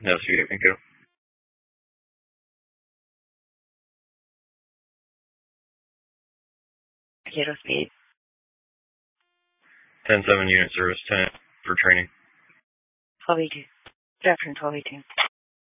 No, sweet. Thank you. Kilo speed. 10-7 unit service 10 for training. 1282. Good afternoon, 1218.